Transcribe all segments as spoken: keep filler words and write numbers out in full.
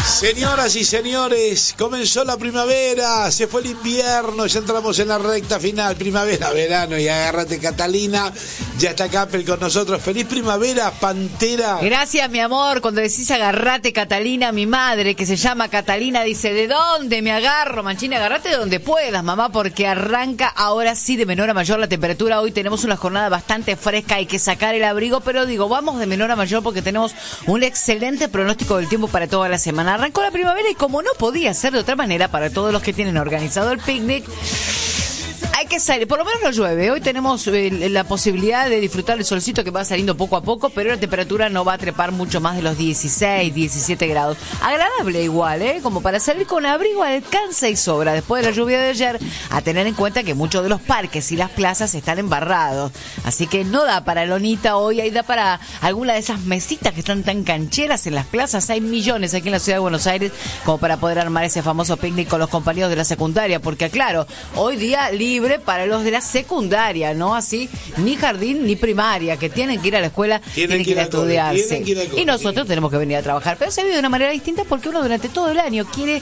Señoras y señores, comenzó la primavera, se fue el invierno, ya entramos en la recta final, primavera, verano, y agárrate Catalina, ya está Capel con nosotros. Feliz primavera, Pantera. Gracias, mi amor. Cuando decís agarrate Catalina, mi madre, que se llama Catalina, dice, ¿de dónde me agarro, Manchini? Agarrate de donde puedas, mamá, porque arranca ahora sí de menor a mayor la temperatura. Hoy tenemos una jornada bastante fresca, hay que sacar el abrigo, pero digo, vamos de menor a mayor porque tenemos un excelente pronóstico del tiempo para toda la semana. Arrancó la primavera y como no podía ser de otra manera, para todos los que tienen organizado el picnic, hay que salir, por lo menos no llueve. Hoy tenemos eh, la posibilidad de disfrutar el solcito que va saliendo poco a poco, pero la temperatura no va a trepar mucho más de los dieciséis, diecisiete grados. Agradable igual, ¿eh? Como para salir con abrigo alcanza y sobra. Después de la lluvia de ayer, a tener en cuenta que muchos de los parques y las plazas están embarrados. Así que no da para lonita hoy, ahí da para alguna de esas mesitas que están tan cancheras en las plazas. Hay millones aquí en la ciudad de Buenos Aires como para poder armar ese famoso picnic con los compañeros de la secundaria, porque claro, hoy día libre para los de la secundaria, no así ni jardín ni primaria, que tienen que ir a la escuela, tienen, tienen que ir a estudiarse. Y nosotros tenemos que venir a trabajar, pero se vive de una manera distinta porque uno durante todo el año quiere,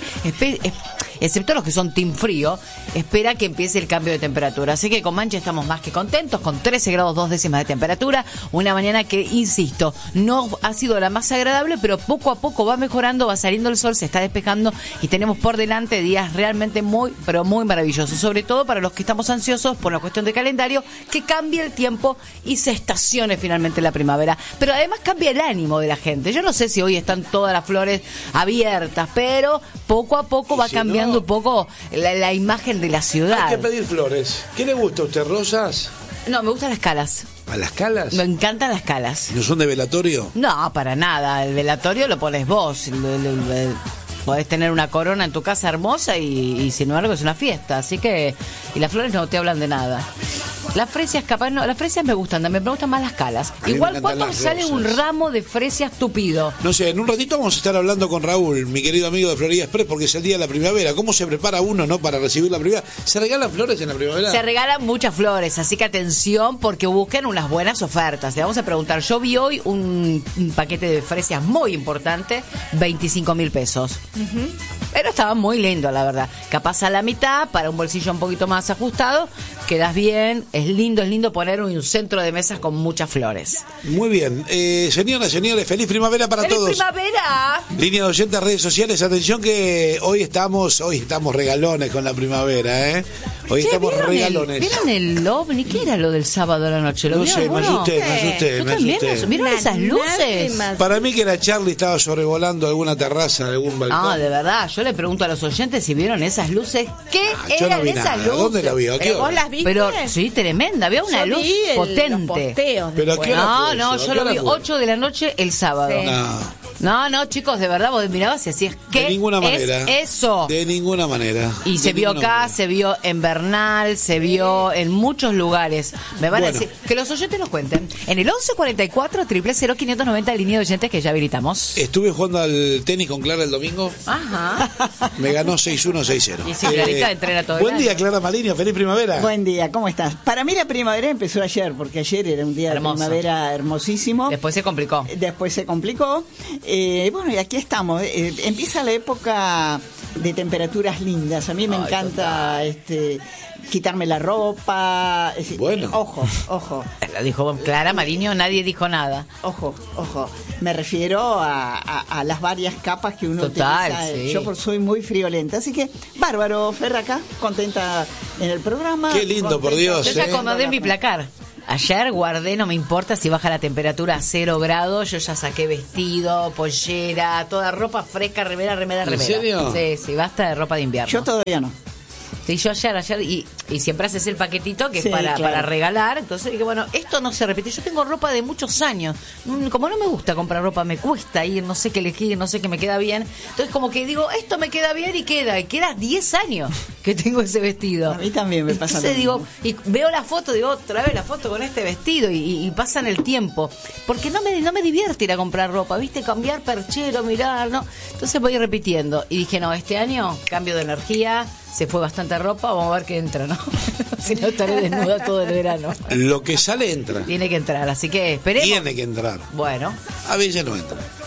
excepto los que son team frío, espera que empiece el cambio de temperatura. Así que con Mancha estamos más que contentos, con trece grados dos décimas de temperatura, una mañana que, insisto, no ha sido la más agradable, pero poco a poco va mejorando, va saliendo el sol, se está despejando y tenemos por delante días realmente muy, pero muy maravillosos, sobre todo para los que estamos ansiosos por la cuestión de calendario, que cambie el tiempo y se estacione finalmente la primavera. Pero además cambia el ánimo de la gente. Yo no sé si hoy están todas las flores abiertas, pero poco a poco va si cambiando no, un poco la, la imagen de la ciudad. Hay que pedir flores. ¿Qué le gusta a usted, rosas? No, me gustan las calas. ¿A las calas? Me encantan las calas. ¿No son de velatorio? No, para nada. El velatorio lo pones vos. El, el, el, el, podés tener una corona en tu casa hermosa y, y sin embargo es una fiesta, así que, y las flores no te hablan de nada. Las fresias capaz no, las fresias me gustan, me gustan más las calas. Igual cuando sale un ramo de fresias tupido. No sé, en un ratito vamos a estar hablando con Raúl, mi querido amigo de Florida Express, porque es el día de la primavera. ¿Cómo se prepara uno, no, para recibir la primavera? ¿Se regalan flores en la primavera? Se regalan muchas flores, así que atención porque busquen unas buenas ofertas. Le vamos a preguntar, yo vi hoy un, un paquete de fresias muy importante, veinticinco mil pesos. Uh-huh. Pero estaba muy lindo, la verdad. Capaz a la mitad, para un bolsillo un poquito más ajustado, quedas bien, es lindo, es lindo poner un centro de mesas con muchas flores. Muy bien. Eh, señoras, señores, feliz primavera para ¡Feliz todos. ¡Feliz primavera! Línea de oyentes, redes sociales, atención que hoy estamos, hoy estamos regalones con la primavera, ¿eh? Hoy che, estamos ¿vieron regalones. El, ¿Vieron el ovni? ¿Qué era lo del sábado a la noche? ¿Lo no vieron sé, me asusté, me asusté, ¿Yo me también? asusté. ¿Vieron Una esas luces? Para mí que era Charlie, estaba sobrevolando alguna terraza, algún balcón. No, de verdad, yo le pregunto a los oyentes si vieron esas luces. ¿Qué ah, yo eran no vi esas nada. luces? ¿Dónde la vio? ¿Pero vos las viste? Pero sí, tremenda, había una yo luz vi el, potente. Los posteos ¿Pero qué hora No, fue no, eso? yo lo vi ocho de la noche el sábado. Sí. No. No, no, chicos, de verdad, vos mirabas y decías, ¿qué de ninguna manera, es eso? De ninguna manera. Y de se vio acá, manera. se vio en Bernal, se vio en muchos lugares. Me van bueno. a decir, que los oyentes nos cuenten. En el once cuarenta y cuatro, cero cero quinientos noventa, línea de oyentes que ya habilitamos. Estuve jugando al tenis con Clara el domingo. Ajá. Me ganó seis uno, seis cero. Y si Clarita entrena todo el Buen año. día, Clara Maligno, feliz primavera. Buen día, ¿cómo estás? Para mí la primavera empezó ayer, porque ayer era un día Hermoso. de primavera hermosísimo. Después se complicó. Después se complicó. Eh, bueno, y aquí estamos. Eh, empieza la época de temperaturas lindas. A mí me Ay, encanta total. este quitarme la ropa. Es decir, bueno. Ojo, ojo. Lo dijo Clara Mariño, nadie dijo nada. Ojo, ojo. Me refiero a, a, a las varias capas que uno Total, utiliza. sí. Yo por, soy muy friolenta. Así que, bárbaro, Ferra acá, contenta en el programa. Qué lindo, por Dios, Yo ya ¿eh? acomodé mi placar. Ayer guardé, no me importa si baja la temperatura a cero grados, yo ya saqué vestido, pollera, toda ropa fresca, remera, remera, ¿En remera. serio? Sí, sí, basta de ropa de invierno. Yo todavía no. Sí, yo ayer, ayer, y, y siempre haces el paquetito que Sí, es para, claro. para regalar. Entonces dije, bueno, esto no se repite. Yo tengo ropa de muchos años. Mm, Como no me gusta comprar ropa, me cuesta ir, no sé qué elegir, no sé qué me queda bien. Entonces como que digo, esto me queda bien y queda. Y queda diez años que tengo ese vestido. A mí también me pasa Entonces lo digo, y veo la foto, digo, otra vez la foto con este vestido y, y, y pasan el tiempo. Porque no me, no me divierte ir a comprar ropa, ¿viste? Cambiar perchero, mirar, ¿no? Entonces voy repitiendo. Y dije, no, este año cambio de energía. Se fue bastante ropa, vamos a ver qué entra, ¿no? Si no estaré desnuda todo el verano. Lo que sale entra. Tiene que entrar, así que esperemos. Tiene que entrar. Bueno. A veces no entra. Bueno,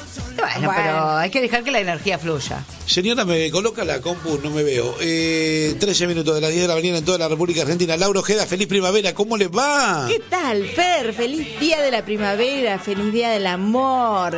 bueno, Bueno. pero hay que dejar que la energía fluya. Señora, me coloca la compu, no me veo. Eh, trece minutos de las diez de la mañana en toda la República Argentina. Laura Ojeda, feliz primavera, ¿cómo les va? ¿Qué tal, Fer? Feliz día de la primavera, feliz día del amor.